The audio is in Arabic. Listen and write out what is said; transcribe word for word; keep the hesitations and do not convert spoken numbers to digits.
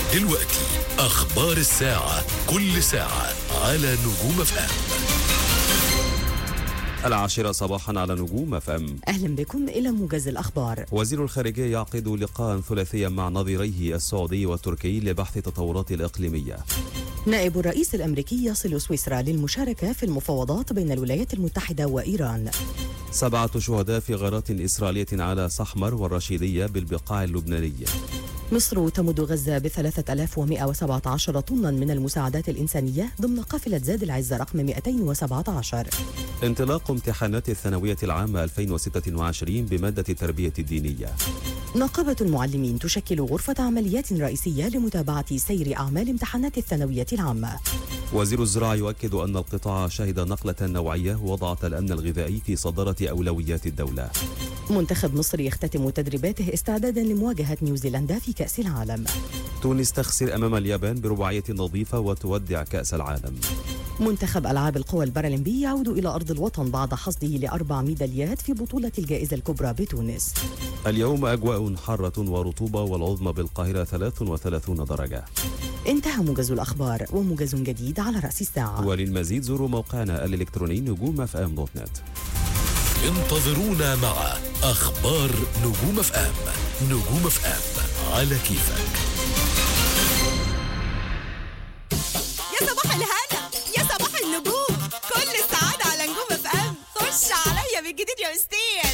دلوقتي أخبار الساعة، كل ساعة على نجوم اف ام. العاشرة صباحا على نجوم اف ام. أهلا بكم إلى موجز الأخبار. وزير الخارجية يعقد لقاء ثلاثيا مع نظيريه السعودي والتركي لبحث التطورات الإقليمية. نائب الرئيس الأمريكي يصل سويسرا للمشاركة في المفاوضات بين الولايات المتحدة وإيران. سبعة شهداء في غارات إسرائيلية على صحمر والرشيدية بالبقاع اللبنانية. مصر تمد غزة بثلاثة آلاف ومئة وسبعة عشر طنا من المساعدات الإنسانية ضمن قافلة زاد العز رقم مئتين وسبعة عشر. انطلاق امتحانات الثانوية العامة ألفين وستة وعشرين بمادة التربية الدينية. نقابة المعلمين تشكل غرفة عمليات رئيسية لمتابعة سير أعمال امتحانات الثانوية العامة. وزير الزراعة يؤكد أن القطاع شهد نقلة نوعية وضعت الأمن الغذائي في صدارة أولويات الدولة. منتخب مصر يختتم تدريباته استعدادا لمواجهة نيوزيلندا في كأس العالم. تونس تخسر أمام اليابان برباعية نظيفة وتودع كأس العالم. منتخب ألعاب القوى البارالمبي يعود إلى أرض الوطن بعد حصده لأربع ميداليات في بطولة الجائزة الكبرى بتونس. اليوم أجواء حارة ورطوبة والعظمى بالقاهرة ثلاث وثلاثون درجة. انتهى موجز الأخبار وموجز جديد على رأس الساعة. وللمزيد زوروا موقعنا الإلكتروني نجوم اف ام دوت نت. انتظرونا مع أخبار نجوم اف ام. نجوم اف ام على كيفك. يا صباح الهنا، يا صباح النجوم، كل السعادة على نجوم اف ام. خش عليا بالجديد يا مستير.